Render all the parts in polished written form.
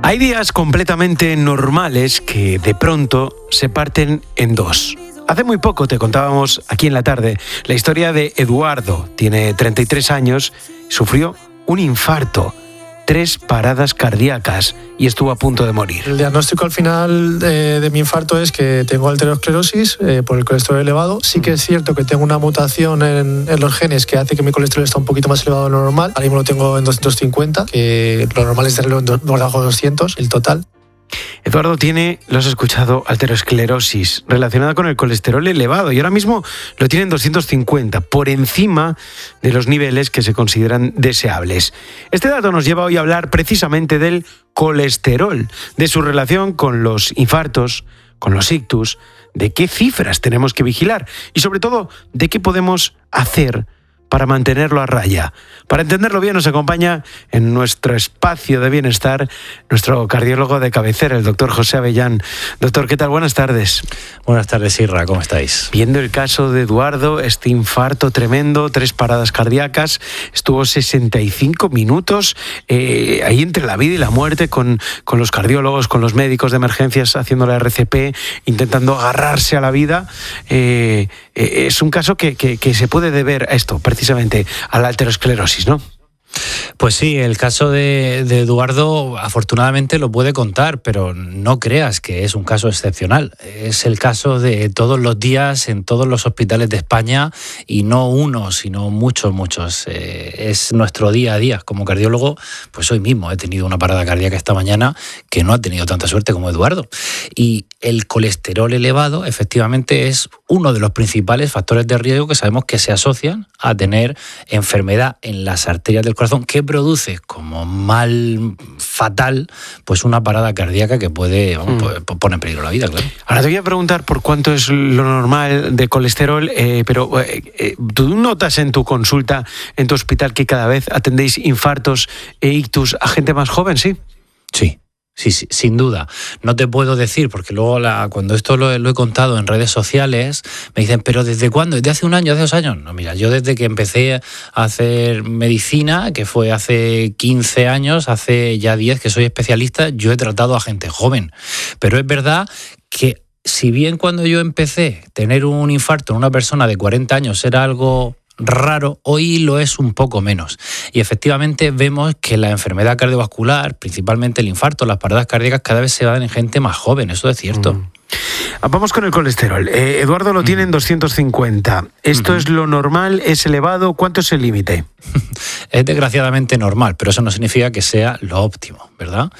Hay días completamente normales que de pronto se parten en dos. Hace muy poco te contábamos aquí en la tarde la historia de Eduardo. Tiene 33 años, sufrió un infarto, 3 paradas cardíacas y estuvo a punto de morir. El diagnóstico al final de mi infarto es que tengo arteriosclerosis por el colesterol elevado. Sí que es cierto que tengo una mutación en los genes que hace que mi colesterol esté un poquito más elevado de lo normal. Ahora mismo lo tengo en 250, que lo normal es tenerlo por debajo de 200, el total. Eduardo tiene, lo has escuchado, arteriosclerosis relacionada con el colesterol elevado y ahora mismo lo tiene en 250, por encima de los niveles que se consideran deseables. Este dato nos lleva hoy a hablar precisamente del colesterol, de su relación con los infartos, con los ictus, de qué cifras tenemos que vigilar y sobre todo de qué podemos hacer para mantenerlo a raya. Para entenderlo bien nos acompaña en nuestro espacio de bienestar nuestro cardiólogo de cabecera, el doctor José Avellán. Doctor, ¿qué tal? Buenas tardes. Buenas tardes, Isra, ¿cómo estáis? Viendo el caso de Eduardo, este infarto tremendo, 3 paradas cardíacas, estuvo 65 minutos ahí entre la vida y la muerte con los cardiólogos, con los médicos de emergencias haciendo la RCP, intentando agarrarse a la vida. Es un caso que se puede deber a esto, precisamente a la arteriosclerosis, ¿no? Pues sí, el caso de Eduardo afortunadamente lo puede contar, pero no creas que es un caso excepcional. Es el caso de todos los días en todos los hospitales de España y no uno, sino muchos. Es nuestro día a día. Como cardiólogo, pues hoy mismo he tenido una parada cardíaca esta mañana que no ha tenido tanta suerte como Eduardo. Y el colesterol elevado efectivamente es uno de los principales factores de riesgo que sabemos que se asocian a tener enfermedad en las arterias del corazón que produce como mal fatal pues una parada cardíaca que puede poner en peligro la vida, claro. Ahora te voy a preguntar por cuánto es lo normal de colesterol, pero ¿tú notas en tu consulta, en tu hospital, que cada vez atendéis infartos e ictus a gente más joven, sí? Sí, sin duda. No te puedo decir, porque luego cuando esto lo he contado en redes sociales, me dicen, ¿pero desde cuándo? ¿Desde hace un año, hace 2 años? No, mira, yo desde que empecé a hacer medicina, que fue hace 15 años, hace ya 10 que soy especialista, yo he tratado a gente joven. Pero es verdad que si bien cuando yo empecé tener un infarto en una persona de 40 años era algo raro, hoy lo es un poco menos. Y efectivamente vemos que la enfermedad cardiovascular, principalmente el infarto, las paradas cardíacas, cada vez se dan en gente más joven, eso es cierto. Vamos con el colesterol. Eduardo lo tiene en 250. ¿Esto es lo normal? ¿Es elevado? ¿Cuánto es el límite? Es desgraciadamente normal, pero eso no significa que sea lo óptimo, ¿verdad?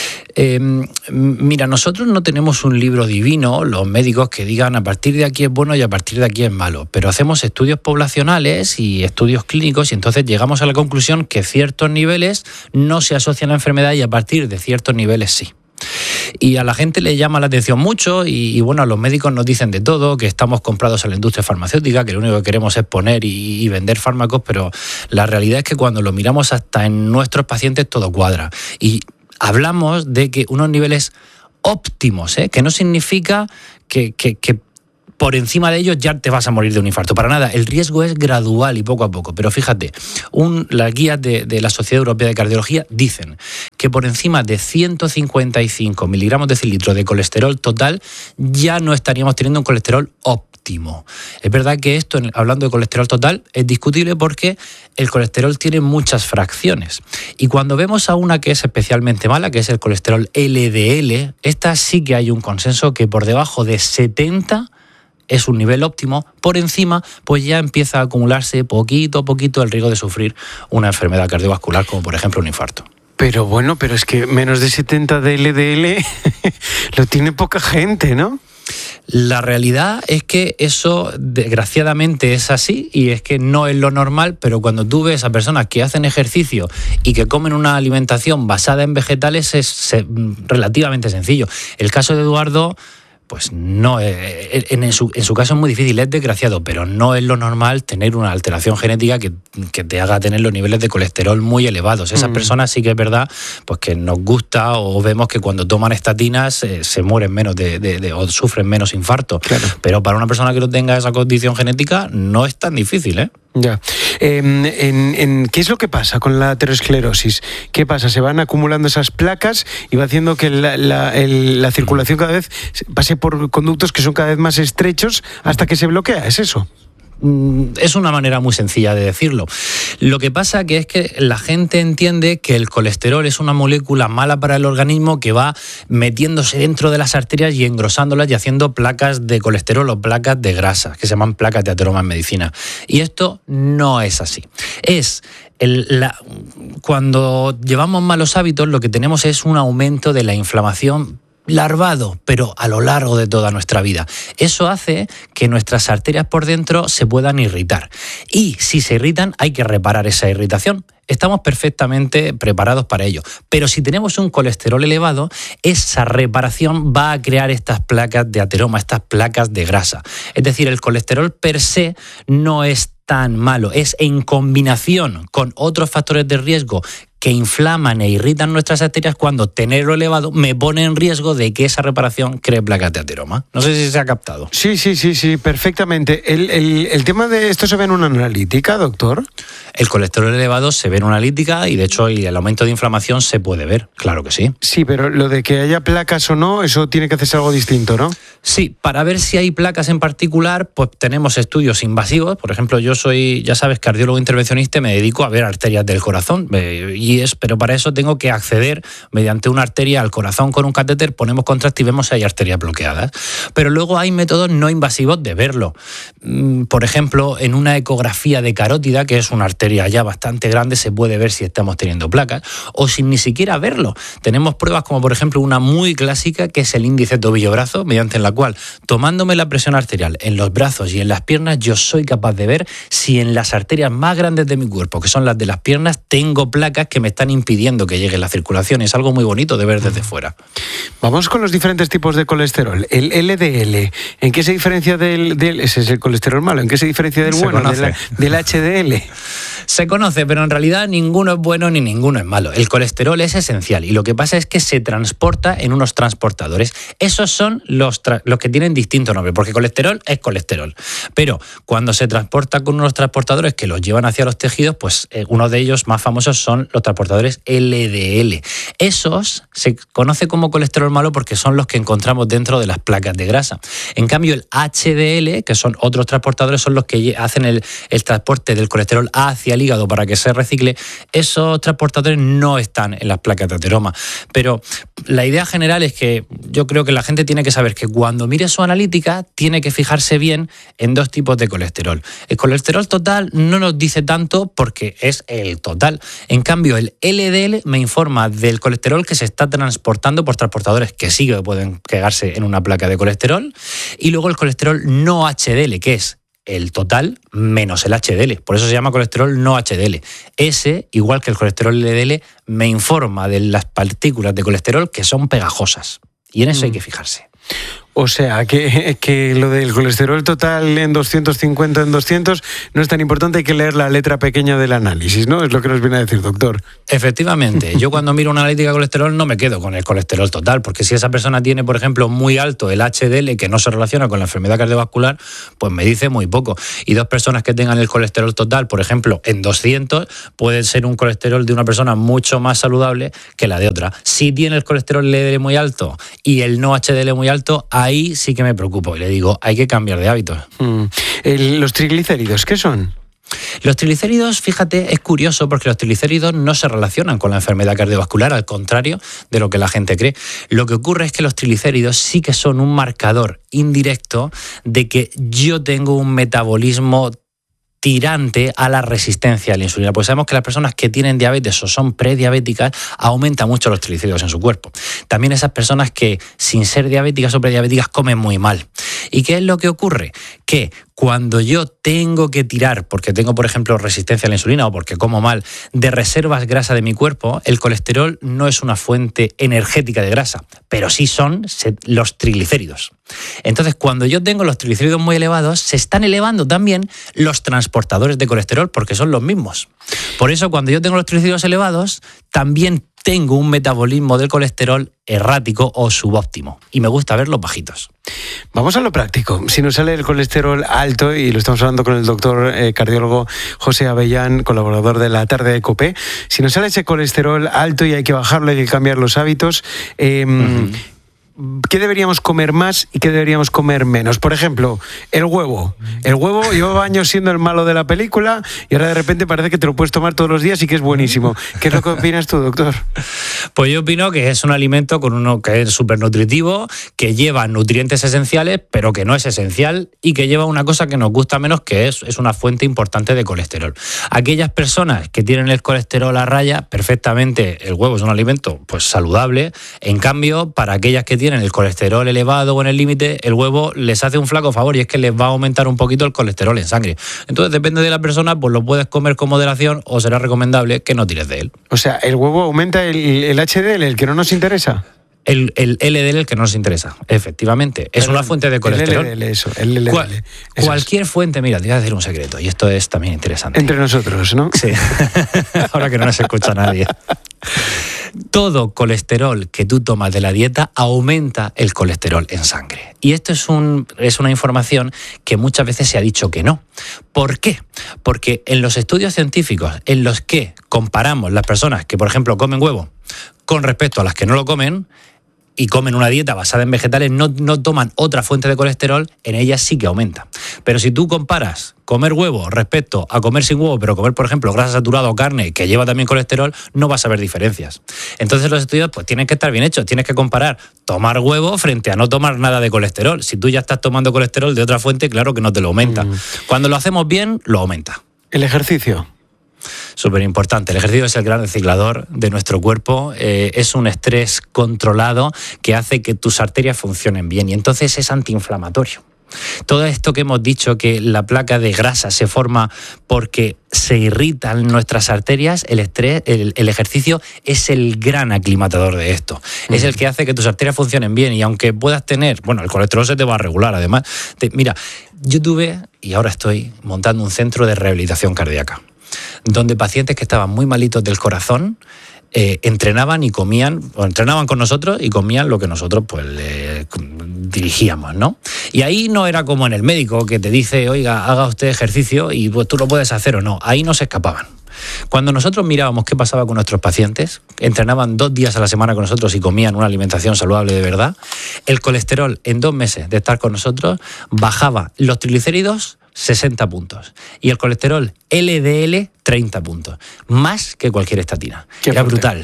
Mira, nosotros no tenemos un libro divino, los médicos, que digan a partir de aquí es bueno y a partir de aquí es malo, pero hacemos estudios poblacionales y estudios clínicos y entonces llegamos a la conclusión que ciertos niveles no se asocian a la enfermedad y a partir de ciertos niveles sí. Y a la gente le llama la atención mucho y bueno, a los médicos nos dicen de todo, que estamos comprados a la industria farmacéutica, que lo único que queremos es poner y vender fármacos, pero la realidad es que cuando lo miramos hasta en nuestros pacientes todo cuadra. Y hablamos de que unos niveles óptimos, que no significa que por encima de ellos ya te vas a morir de un infarto. Para nada, el riesgo es gradual y poco a poco. Pero fíjate, las guías de la Sociedad Europea de Cardiología dicen que por encima de 155 miligramos de decilitro de colesterol total ya no estaríamos teniendo un colesterol óptimo. Es verdad que esto, hablando de colesterol total, es discutible porque el colesterol tiene muchas fracciones. Y cuando vemos a una que es especialmente mala, que es el colesterol LDL, esta sí que hay un consenso que por debajo de 70 es un nivel óptimo, por encima pues ya empieza a acumularse poquito a poquito el riesgo de sufrir una enfermedad cardiovascular, como por ejemplo un infarto. Pero bueno, pero es que menos de 70 de LDL lo tiene poca gente, ¿no? La realidad es que eso desgraciadamente es así y es que no es lo normal, pero cuando tú ves a personas que hacen ejercicio y que comen una alimentación basada en vegetales es relativamente sencillo. El caso de Eduardo, pues no, en su caso es muy difícil, es desgraciado, pero no es lo normal tener una alteración genética que te haga tener los niveles de colesterol muy elevados. Esas personas sí que es verdad pues que nos gusta o vemos que cuando toman estatinas se mueren menos o sufren menos infarto. Claro. Pero para una persona que no tenga esa condición genética no es tan difícil, ¿eh? Ya. ¿Qué es lo que pasa con la aterosclerosis? ¿Qué pasa? Se van acumulando esas placas y va haciendo que la circulación cada vez pase por conductos que son cada vez más estrechos hasta que se bloquea. ¿Es eso? Es una manera muy sencilla de decirlo. Lo que pasa que es que la gente entiende que el colesterol es una molécula mala para el organismo que va metiéndose dentro de las arterias y engrosándolas y haciendo placas de colesterol o placas de grasa, que se llaman placas de ateroma en medicina. Y esto no es así. Cuando llevamos malos hábitos, lo que tenemos es un aumento de la inflamación larvado, pero a lo largo de toda nuestra vida. Eso hace que nuestras arterias por dentro se puedan irritar. Y si se irritan, hay que reparar esa irritación. Estamos perfectamente preparados para ello. Pero si tenemos un colesterol elevado, esa reparación va a crear estas placas de ateroma, estas placas de grasa. Es decir, el colesterol per se no es tan malo, es en combinación con otros factores de riesgo que inflaman e irritan nuestras arterias cuando tenerlo elevado me pone en riesgo de que esa reparación cree placas de ateroma. No sé si se ha captado. Sí, perfectamente. ¿El tema de esto se ve en una analítica, doctor? El colesterol elevado se ve en una analítica y de hecho el aumento de inflamación se puede ver, claro que sí. Sí, pero lo de que haya placas o no, eso tiene que hacerse algo distinto, ¿no? Sí, para ver si hay placas en particular, pues tenemos estudios invasivos. Por ejemplo, yo soy, ya sabes, cardiólogo intervencionista y me dedico a ver arterias del corazón. Pero para eso tengo que acceder mediante una arteria al corazón con un catéter, ponemos contraste y vemos si hay arterias bloqueadas. Pero luego hay métodos no invasivos de verlo. Por ejemplo, en una ecografía de carótida, que es una arteria ya bastante grande, se puede ver si estamos teniendo placas, o sin ni siquiera verlo. Tenemos pruebas como, por ejemplo, una muy clásica, que es el índice tobillo-brazo, mediante la cual, tomándome la presión arterial en los brazos y en las piernas, yo soy capaz de ver si en las arterias más grandes de mi cuerpo, que son las de las piernas, tengo placas que me están impidiendo que llegue la circulación. Es algo muy bonito de ver desde fuera. Vamos con los diferentes tipos de colesterol. El LDL, ¿en qué se diferencia ese es el colesterol malo? ¿En qué se diferencia del bueno, del HDL? Se conoce, pero en realidad ninguno es bueno ni ninguno es malo. El colesterol es esencial y lo que pasa es que se transporta en unos transportadores. Esos son los que tienen distinto nombre, porque colesterol es colesterol. Pero cuando se transporta con unos transportadores que los llevan hacia los tejidos, pues uno de ellos más famosos son los transportadores LDL. Esos se conoce como colesterol malo porque son los que encontramos dentro de las placas de grasa. En cambio, el HDL, que son otros transportadores, son los que hacen el transporte del colesterol hacia el hígado para que se recicle. Esos transportadores no están en las placas de ateroma. Pero la idea general es que yo creo que la gente tiene que saber que cuando mire su analítica tiene que fijarse bien en dos tipos de colesterol. El colesterol total no nos dice tanto porque es el total. En cambio, el LDL me informa del colesterol que se está transportando por transportadores que sí que pueden pegarse en una placa de colesterol. Y luego el colesterol no HDL, que es el total menos el HDL. Por eso se llama colesterol no HDL. Ese, igual que el colesterol LDL, me informa de las partículas de colesterol que son pegajosas. Y en eso hay que fijarse. O sea, que lo del colesterol total en 250 en 200 no es tan importante, hay que leer la letra pequeña del análisis, ¿no? Es lo que nos viene a decir, doctor. Efectivamente. Yo cuando miro una analítica de colesterol no me quedo con el colesterol total, porque si esa persona tiene, por ejemplo, muy alto el HDL, que no se relaciona con la enfermedad cardiovascular, pues me dice muy poco. Y dos personas que tengan el colesterol total, por ejemplo, en 200, puede ser un colesterol de una persona mucho más saludable que la de otra. Si tiene el colesterol LDL muy alto y el no HDL muy alto, ahí sí que me preocupo y le digo, hay que cambiar de hábitos. ¿Los triglicéridos qué son? Los triglicéridos, fíjate, es curioso porque los triglicéridos no se relacionan con la enfermedad cardiovascular, al contrario de lo que la gente cree. Lo que ocurre es que los triglicéridos sí que son un marcador indirecto de que yo tengo un metabolismo tirante a la resistencia a la insulina, porque sabemos que las personas que tienen diabetes o son prediabéticas aumentan mucho los triglicéridos en su cuerpo. También esas personas que sin ser diabéticas o prediabéticas comen muy mal. ¿Y qué es lo que ocurre? Que cuando yo tengo que tirar, porque tengo, por ejemplo, resistencia a la insulina o porque como mal, de reservas grasa de mi cuerpo, el colesterol no es una fuente energética de grasa, pero sí son los triglicéridos. Entonces, cuando yo tengo los triglicéridos muy elevados, se están elevando también los transportadores de colesterol porque son los mismos. Por eso, cuando yo tengo los triglicéridos elevados, también tengo un metabolismo del colesterol errático o subóptimo. Y me gusta verlos bajitos. Vamos a lo práctico. Si nos sale el colesterol alto, y lo estamos hablando con el doctor cardiólogo José Avellán, colaborador de La Tarde de COPE, si nos sale ese colesterol alto y hay que bajarlo, hay que cambiar los hábitos, ¿qué deberíamos comer más y qué deberíamos comer menos? Por ejemplo, el huevo. El huevo llevaba años siendo el malo de la película y ahora de repente parece que te lo puedes tomar todos los días y que es buenísimo. ¿Qué es lo que opinas tú, doctor? Pues yo opino que es un alimento con uno que es súper nutritivo, que lleva nutrientes esenciales, pero que no es esencial y que lleva una cosa que nos gusta menos, que es una fuente importante de colesterol. Aquellas personas que tienen el colesterol a raya, perfectamente el huevo es un alimento pues saludable. En cambio, para aquellas que tienen el colesterol elevado o en el límite, el huevo les hace un flaco favor y es que les va a aumentar un poquito el colesterol en sangre. Entonces, depende de la persona, pues lo puedes comer con moderación o será recomendable que no tires de él. O sea, ¿el huevo aumenta el HDL, el que no nos interesa? El LDL, el que no nos interesa, efectivamente. Es una fuente de colesterol. El LDL. Cualquier fuente, mira, te voy a decir un secreto, y esto es también interesante. Entre nosotros, ¿no? Sí, ahora que no nos escucha nadie. Todo colesterol que tú tomas de la dieta aumenta el colesterol en sangre. Y esto es una información que muchas veces se ha dicho que no. ¿Por qué? Porque en los estudios científicos en los que comparamos las personas que, por ejemplo, comen huevo con respecto a las que no lo comen, y comen una dieta basada en vegetales, no toman otra fuente de colesterol, en ellas sí que aumenta. Pero si tú comparas comer huevo respecto a comer sin huevo, pero comer, por ejemplo, grasa saturada o carne, que lleva también colesterol, no vas a ver diferencias. Entonces los estudios pues tienen que estar bien hechos. Tienes que comparar tomar huevo frente a no tomar nada de colesterol. Si tú ya estás tomando colesterol de otra fuente, claro que no te lo aumenta. Cuando lo hacemos bien, lo aumenta. ¿El ejercicio? Súper importante. El ejercicio es el gran reciclador de nuestro cuerpo. Es un estrés controlado que hace que tus arterias funcionen bien y entonces es antiinflamatorio. Todo esto que hemos dicho, que la placa de grasa se forma porque se irritan nuestras arterias, el estrés, el ejercicio es el gran aclimatador de esto. Es el que hace que tus arterias funcionen bien y aunque puedas tener, bueno, el colesterol se te va a regular además. Mira, yo tuve y ahora estoy montando un centro de rehabilitación cardíaca, donde pacientes que estaban muy malitos del corazón entrenaban y comían, o entrenaban con nosotros y comían lo que nosotros pues le dirigíamos, ¿no? Y ahí no era como en el médico que te dice, oiga, haga usted ejercicio y pues tú lo puedes hacer o no. Ahí no se escapaban. Cuando nosotros mirábamos qué pasaba con nuestros pacientes, entrenaban 2 días a la semana con nosotros y comían una alimentación saludable de verdad, el colesterol en 2 meses de estar con nosotros bajaba los triglicéridos 60 puntos y el colesterol LDL 30 puntos, más que cualquier estatina. Era brutal.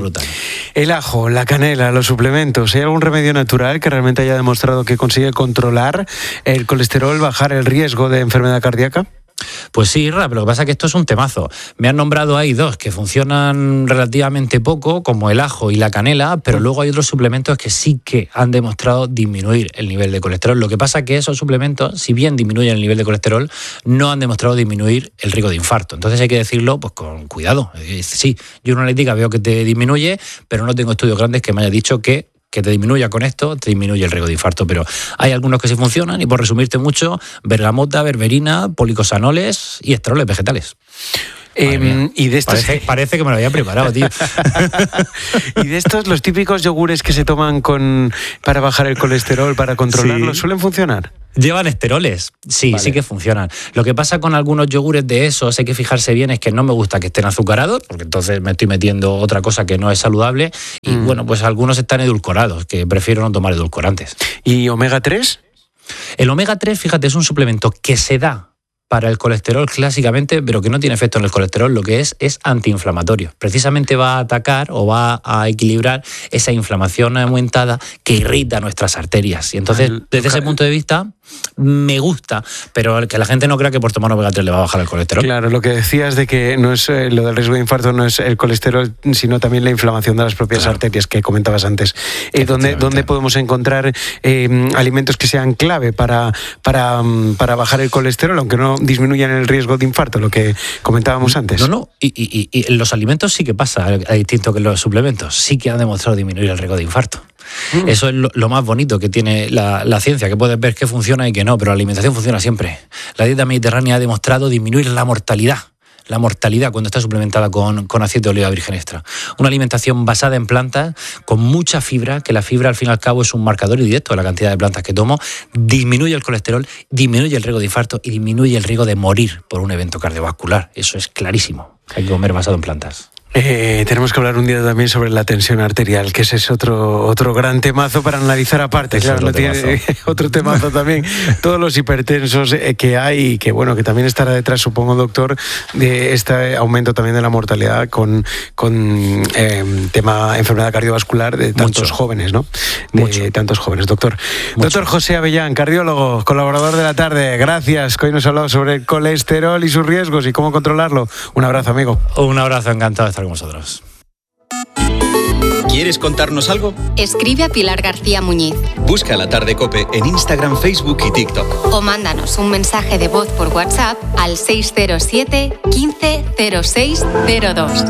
El ajo, la canela, los suplementos, ¿hay algún remedio natural que realmente haya demostrado que consigue controlar el colesterol, bajar el riesgo de enfermedad cardíaca? Pues sí, pero lo que pasa es que esto es un temazo. Me han nombrado ahí 2 que funcionan relativamente poco, como el ajo y la canela, pero luego hay otros suplementos que sí que han demostrado disminuir el nivel de colesterol. Lo que pasa es que esos suplementos, si bien disminuyen el nivel de colesterol, no han demostrado disminuir el riesgo de infarto. Entonces hay que decirlo pues con cuidado. Sí, yo en una analítica veo que te disminuye, pero no tengo estudios grandes que me haya dicho que te disminuya con esto, te disminuye el riesgo de infarto, pero hay algunos que sí funcionan y por resumirte mucho, bergamota, berberina, policosanoles y esteroles vegetales. Y de estos... parece que me lo había preparado, tío. Y de estos, los típicos yogures que se toman para bajar el colesterol, para controlarlo, ¿suelen funcionar? Llevan esteroles, sí, vale. Sí que funcionan. Lo que pasa con algunos yogures de esos, hay que fijarse bien, es que no me gusta que estén azucarados, porque entonces me estoy metiendo otra cosa que no es saludable, y bueno, pues algunos están edulcorados, que prefiero no tomar edulcorantes. ¿Y omega 3? El omega 3, fíjate, es un suplemento que se da para el colesterol clásicamente, pero que no tiene efecto en el colesterol, lo que es antiinflamatorio. Precisamente va a atacar o va a equilibrar esa inflamación aumentada que irrita nuestras arterias. Y entonces, desde ese punto de vista, me gusta, pero que la gente no crea que por tomar omega 3 le va a bajar el colesterol. Claro, lo que decías de que no es lo del riesgo de infarto no es el colesterol, sino también la inflamación de las propias arterias que comentabas antes. ¿Dónde podemos encontrar alimentos que sean clave para bajar el colesterol, aunque no disminuyan el riesgo de infarto, lo que comentábamos antes? No, y en los alimentos sí que pasa, a distinto que en los suplementos, sí que han demostrado disminuir el riesgo de infarto. Eso es lo más bonito que tiene la ciencia, que puedes ver que funciona y que no, pero la alimentación funciona siempre. La dieta mediterránea ha demostrado disminuir la mortalidad la mortalidad cuando está suplementada con aceite de oliva virgen extra. Una alimentación basada en plantas, con mucha fibra, que la fibra al fin y al cabo es un marcador indirecto de la cantidad de plantas que tomo, disminuye el colesterol, disminuye el riesgo de infarto y disminuye el riesgo de morir por un evento cardiovascular. Eso es clarísimo. Hay que comer basado en plantas. Tenemos que hablar un día también sobre la tensión arterial, que ese es otro gran temazo para analizar aparte. Eso claro, tiene otro temazo también. Todos los hipertensos que hay, y que bueno, que también estará detrás, supongo, doctor, de este aumento también de la mortalidad con tema enfermedad cardiovascular de tantos jóvenes, ¿no? Tantos jóvenes, doctor. Doctor José Avellán, cardiólogo, colaborador de La Tarde. Gracias, que hoy nos ha hablado sobre el colesterol y sus riesgos y cómo controlarlo. Un abrazo, amigo. Un abrazo, encantado de estar con vosotros. ¿Quieres contarnos algo? Escribe a Pilar García Muñiz. Busca La Tarde COPE en Instagram, Facebook y TikTok. O mándanos un mensaje de voz por WhatsApp al 607 15 06 02.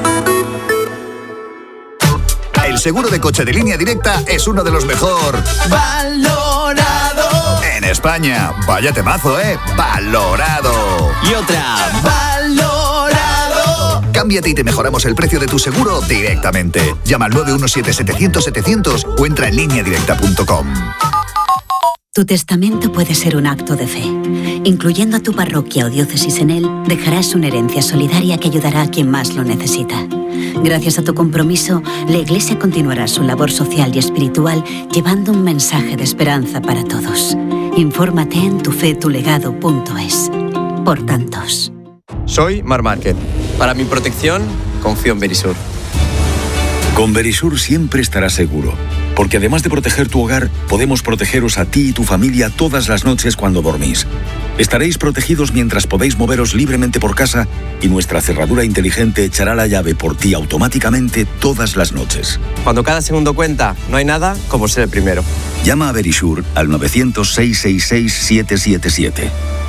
El seguro de coche de Línea Directa es uno de los mejor valorado en España. Vaya temazo, valorado. Y otra, valorado. Cámbiate y te mejoramos el precio de tu seguro directamente. Llama al 917-700-700 o entra en lineadirecta.com. Tu testamento puede ser un acto de fe. Incluyendo a tu parroquia o diócesis en él, dejarás una herencia solidaria que ayudará a quien más lo necesita. Gracias a tu compromiso, la Iglesia continuará su labor social y espiritual llevando un mensaje de esperanza para todos. Infórmate en tufetulegado.es. Por tantos. Soy Mar Márquez. Para mi protección, confío en Verisur. Con Verisur siempre estarás seguro, porque además de proteger tu hogar, podemos protegeros a ti y tu familia todas las noches cuando dormís. Estaréis protegidos mientras podéis moveros libremente por casa y nuestra cerradura inteligente echará la llave por ti automáticamente todas las noches. Cuando cada segundo cuenta, no hay nada como ser el primero. Llama a Verisur al 900-666-777.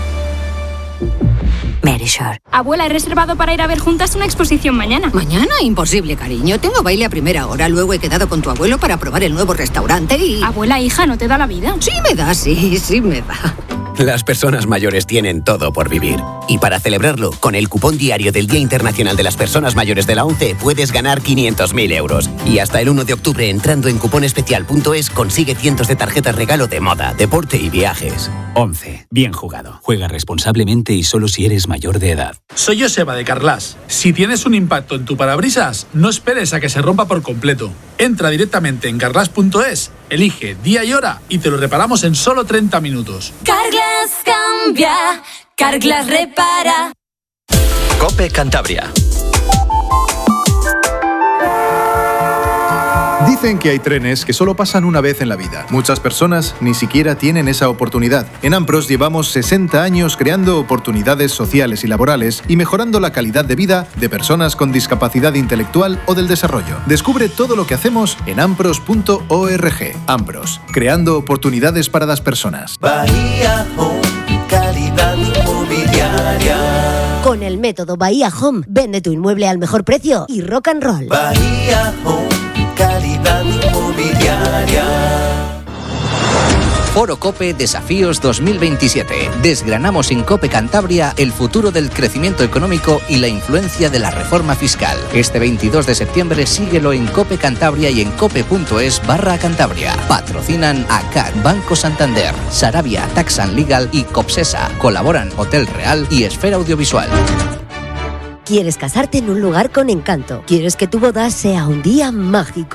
Verisur. Abuela, he reservado para ir a ver juntas una exposición mañana. ¿Mañana? Imposible, cariño. Tengo baile a primera hora. Luego he quedado con tu abuelo para probar el nuevo restaurante y... Abuela, hija, ¿no te da la vida? Sí me da, sí me da. Las personas mayores tienen todo por vivir. Y para celebrarlo, con el cupón diario del Día Internacional de las Personas Mayores de la ONCE puedes ganar 500.000 euros. Y hasta el 1 de octubre, entrando en cuponespecial.es, consigue cientos de tarjetas regalo de moda, deporte y viajes. ONCE. Bien jugado. Juega responsablemente y solo si eres mayor de edad. Soy Joseba de Carglass. Si tienes un impacto en tu parabrisas, no esperes a que se rompa por completo. Entra directamente en carglass.es, elige día y hora y te lo reparamos en solo 30 minutos. Carglass cambia, Carglass repara. COPE Cantabria. Dicen que hay trenes que solo pasan una vez en la vida. Muchas personas ni siquiera tienen esa oportunidad. En Ampros llevamos 60 años creando oportunidades sociales y laborales y mejorando la calidad de vida de personas con discapacidad intelectual o del desarrollo. Descubre todo lo que hacemos en ampros.org. Ampros, creando oportunidades para las personas. Bahía Home, calidad inmobiliaria. Con el método Bahía Home, vende tu inmueble al mejor precio y rock and roll. Bahía Home, calidad inmobiliaria. Foro COPE Desafíos 2027. Desgranamos en COPE Cantabria el futuro del crecimiento económico y la influencia de la reforma fiscal. Este 22 de septiembre síguelo en COPE Cantabria y en cope.es/Cantabria. Patrocinan ACAC, Banco Santander, Sarabia, Tax and Legal y Copsesa. Colaboran Hotel Real y Esfera Audiovisual. ¿Quieres casarte en un lugar con encanto? ¿Quieres que tu boda sea un día mágico?